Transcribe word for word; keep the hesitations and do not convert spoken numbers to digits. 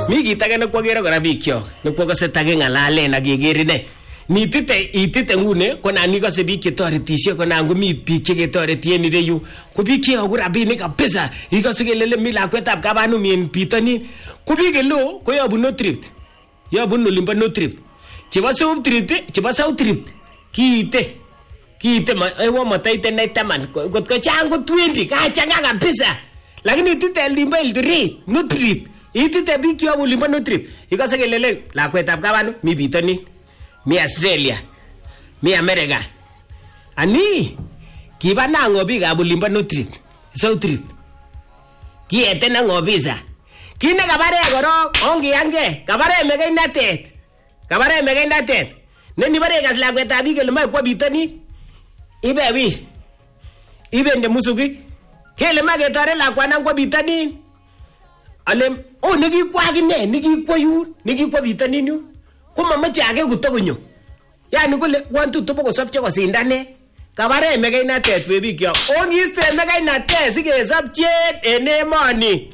Mi kit age ne kwagere kora bikyok ne kwakase tage ngalalen ak kegerine. Nitite itite ngune ko nan ikase biik che toretishe ko nan komi biik che ketoreti en ireyu ko biik che yogu rabinik kabisa ikase kelele mi lakwetab kabanum en pitoni ko biik elo ko yobu North Rift yobu olimbo North Rift chebo South Rift chebo South Rift kiite kiite ewo mataite ne taman kot ko chang ko twenty ka changa kabisa lakini itite olimbo Eldoret North Rift itite biik che yobu olimbo North Rift ikase kelele lakwetab kabanum mi pitoni mi Australia, mi America. Ani kiba na ngobi ga bulimba North Rift, South Rift. Ki ete na ngobisa. Kine kabare goro ongi ange, kabare mege natet. Kabare mege natet. Neni bare gas la kweta bi ke lema kwa bitani. Ibe wi. Ibe nde musugi. Kele mage tare la kwa na kwa bitani. Alem oh nigi kwa gine, nigi kwa yu, nigi kwa bitani nyu. Kuma mache age kutogonyo yani kole wantu topo kosopche kosindane kabare mege inatet we bikyo ongiste mege inatet sige sapche en emoni